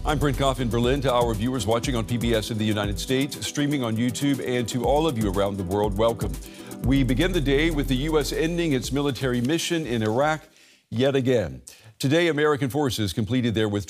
I'm Brent Goff in Berlin. To our viewers watching on PBS in the United States, streaming on YouTube, and to all of you around the world, welcome. We begin the day with the U.S. ending its military mission in Iraq yet again. Today, American forces completed their withdrawal